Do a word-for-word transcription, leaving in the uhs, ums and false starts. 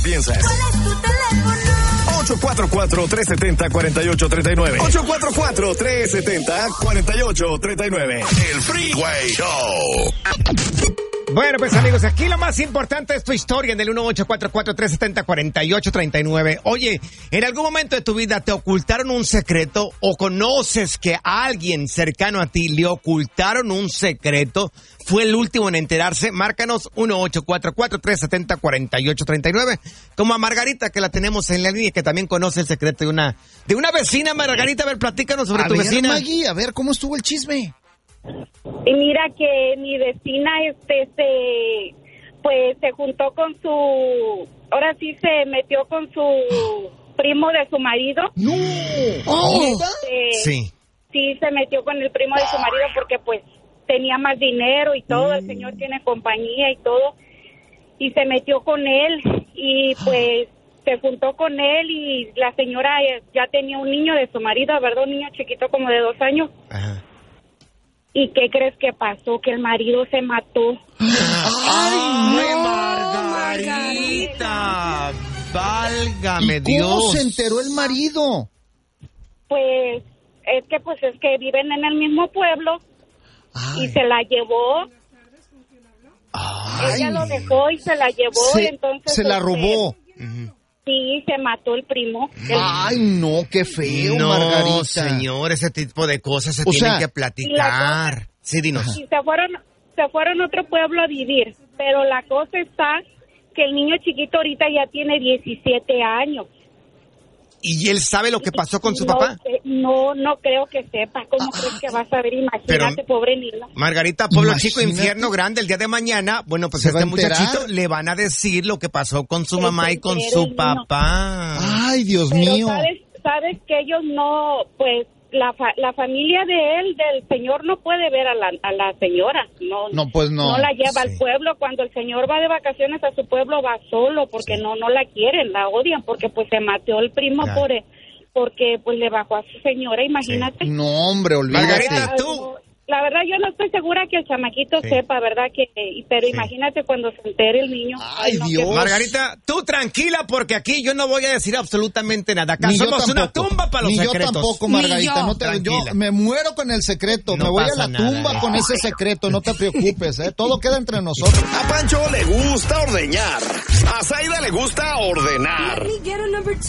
piensas. ¿Cuál es tu teléfono? ocho cuatro cuatro, tres siete cero, cuatro ocho tres nueve. ocho cuatro cuatro, tres siete cero, cuatro ocho tres nueve. El Freeway Show. Bueno, pues amigos, aquí lo más importante es tu historia en el uno ocho cuatro cuatro, tres siete cero, cuatro ocho tres nueve. Oye, ¿en algún momento de tu vida te ocultaron un secreto o conoces que a alguien cercano a ti le ocultaron un secreto? ¿Fue el último en enterarse? Márcanos uno ocho cuatro cuatro, tres siete cero, cuatro ocho tres nueve. Como a Margarita, que la tenemos en la línea, que también conoce el secreto de una de una vecina. Margarita, a ver, platícanos sobre a tu ver, vecina. Maggie, a ver, ¿cómo estuvo el chisme? Y mira que mi vecina, este, se, pues, se juntó con su, ahora sí se metió con su primo de su marido. ¡No! Oh. Este, Sí. Sí, se metió con el primo de su marido porque, pues, tenía más dinero y todo, el señor tiene compañía y todo, y se metió con él, y pues, se juntó con él, y la señora ya tenía un niño de su marido, ¿verdad? Un niño chiquito como de dos años. Ajá. ¿Y qué crees que pasó? Que el marido se mató. ¡Ay, no, Margarita! ¡Válgame ¿Y cómo Dios! se enteró el marido? Pues es que pues es que viven en el mismo pueblo. Ay. Y se la llevó. Ay. Ella lo dejó y se la llevó. Se, y entonces se la este, robó. Uh-huh. Sí, se mató el primo. El... Ay, no, qué feo, no, Margarita. Señor, ese tipo de cosas se o tienen sea, que platicar. Cosa, sí, dinos. Y se fueron, se fueron a otro pueblo a vivir. Pero la cosa está que el niño chiquito ahorita ya tiene diecisiete años. ¿Y él sabe lo que pasó con su no, papá? No, no creo que sepa. ¿Cómo ah, crees que va a saber? Imagínate, pero, pobre niño. Margarita, pueblo Imagínate. chico, infierno grande, el día de mañana, bueno, pues este muchachito le van a decir lo que pasó con su mamá y con su papá. Ay, Dios pero mío. Sabes, sabes que ellos no, pues, la, fa- la familia de él, del señor, no puede ver a la, a la señora. No, no, pues no. No la lleva sí. al pueblo. Cuando el señor va de vacaciones a su pueblo, va solo, porque sí. no, no la quieren, la odian, porque pues se mató el primo claro. por... porque pues le bajó a su señora, imagínate. Sí. No, hombre, olvídate. Margarita, tú. La verdad, yo no estoy segura que el chamaquito sí. sepa, ¿verdad? que Pero sí. imagínate cuando se entere el niño. Ay, no, Dios. Margarita, tú tranquila, porque aquí yo no voy a decir absolutamente nada. Acá Ni somos una tumba para los Ni secretos. Yo tampoco, Margarita. yo. No te, yo me muero con el secreto. No me voy a la nada, tumba eh. con ese secreto. No te preocupes, ¿eh? Todo queda entre nosotros. A Pancho le gusta ordeñar. A Zaida le gusta ordenar.